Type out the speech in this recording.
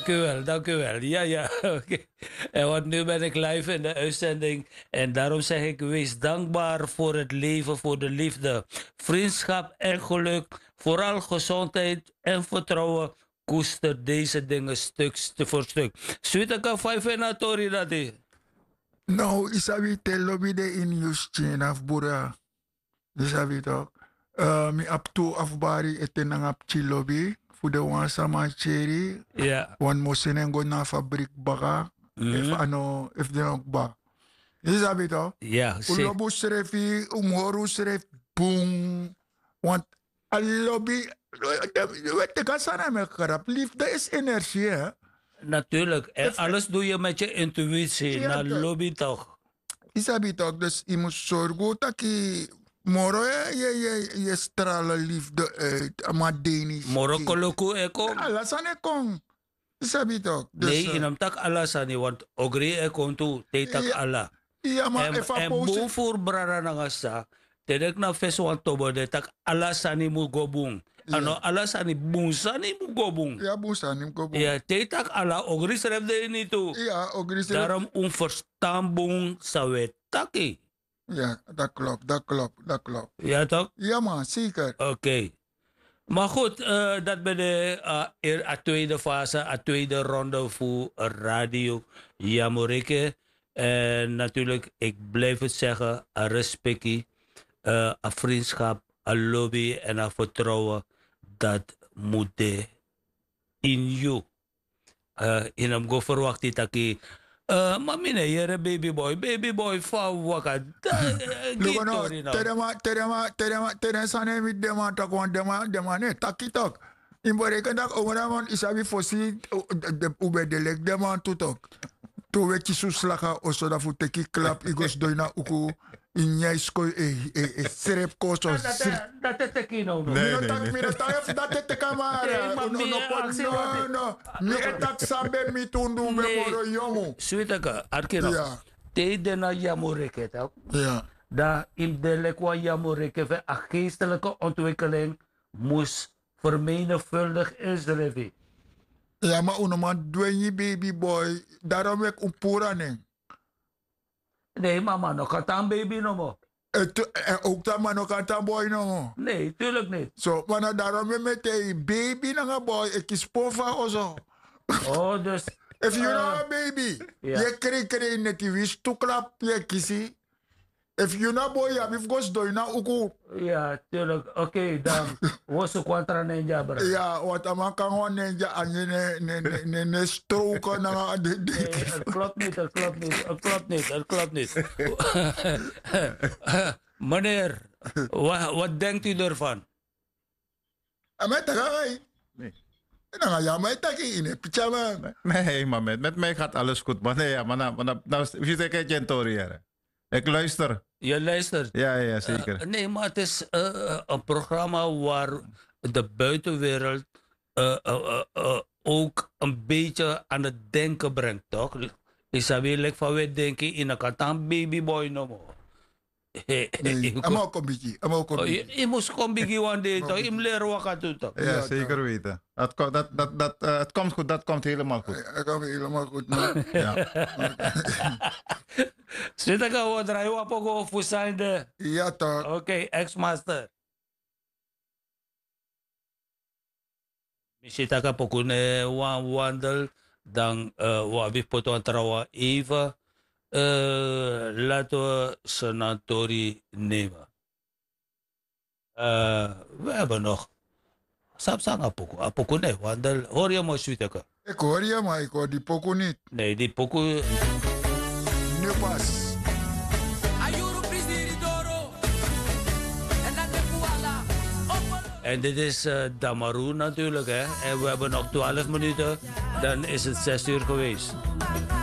dank u wel, dank u wel. Ja, ja, oké. En want nu ben ik live in de uitzending. En daarom zeg ik, wees dankbaar voor het leven, voor de liefde, vriendschap en geluk. Vooral gezondheid en vertrouwen. Koester deze dingen stuk voor stuk. Suitaka 5 en Atori dat is. Nou, isabi te lobby de in Houston afbura. Isabi toch? Mi up to afbari etenang up chi lobby. Voor de wan sama cherry. Ja. Wan mosenengo na fabriek baka. If de ook ba. Isabi toch? Ja, zeker. Ulobu srefi, umhoru sref, boom. Want a lobby, weet ik aan me karap. Liefde is energie, hè? Natuurlijk. En alles doe je met je intuïtie. Ja, Na lobby toch. Isabi toch, dus je moet zorgen dat je moro je stralen liefde uit, maar denis. Moro koloku eko. Alasane kong. Isabi toch. Dus, Nee, in hem tak alasani, want ogri eko tu, te tak ala. Ja, maar even En boven brara nangasa, tedek na feso wan tobo de tak alasani mu gobung. Ano alasani bunsani mu gobung. Ja, bunsani mu gobung. Ja, te tak ala ogri seref de ini tu. Ja, ogri seref. Daarom onverstaanbong sawe taki. Ja, dat klopt, dat klopt, dat klopt. Ja toch? Ja man, zeker. Oké. Maar goed, dat bij de tweede fase, a tweede ronde voor radio Jamorike. En natuurlijk, ik blijf het zeggen, een respectie, een vriendschap, een lobby en een vertrouwen. Dat moet in you. In hem go verwacht dat ik... maar mine, jere baby boy, fa waka. Terema sane mit dema tak wan dema ne takitok. In bereken dat omraman isabi fosi de ube de lek dema tutok. To we kisu slaga oso da fu teki klap igos doina uku in jij sko serep koso. Dat is teki no. Nee. Mira tak dat te kamera. No. Mira tak sabe mi tundu be moro yomu. Suitaka, arkeno. Ja. Te de na jamoreke tak. Ja. Da in de lekwa jamoreke ve a geestelijke ontwikkeling moest vermenigvuldig Israël. Ja, maar unoman dwenye baby boy, daarom ik pura ne. Nee, mama, nog kan baby no mo. Ook dat man nog kan boy no mo. Nee, tuurlijk niet. So, maar daarom met de baby na boy, ik is pova ozo. Oh, dus. If you know a baby, je krijgt net die wist toeklap, je kiesie. If you know boy, ja, if goes do na uku. Ja, tuurlijk. Oké, dan was je contra ninja, bro. Ja, wat aan kan gewoon ninja aan je ne stroken na de. Nee, het klopt niet. Het klopt niet. Meneer, wat denkt u ervan? Met nee. Nou ja, maar dat in het pyjama. Nee, maar met mij gaat alles goed. Maar nee, ja, maar nou, je zegt dat je een tory. Ik luister. Je luistert? Ja, zeker. Nee, maar het is een programma waar de buitenwereld ook een beetje aan het denken brengt, toch? Ik zou willen van we denken in een katan babyboy no more. Amo kombigi. Je moest kombigi one day, toch? Je leren wat gaat doen, toch? Ja, zeker weten. Het komt goed, dat komt helemaal goed. Het komt helemaal goed, man. Ja. Zit ik al wat draaien op ook voor zijn de... Ja, toch. Oké, ex-master. Misschien dat ik ook een wandel, dan wat we moeten trouwen even. Laten we Senatori nemen. We hebben nog. Sapsang apoko nee, wandel. Hoor je maar zoiets? Ik hoor je, maar ik hoor die poko niet. Nee, die poko. Nu pas. En dit is Damaru natuurlijk, hè. En we hebben nog 12 minuten. Dan is het 6 uur geweest.